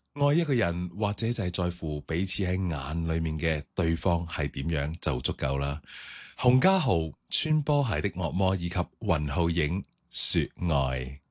愛一個人或者就係在乎彼此喺眼裏面嘅對方係點樣就足夠啦。洪家豪、穿波鞋的惡魔以及雲浩影說愛。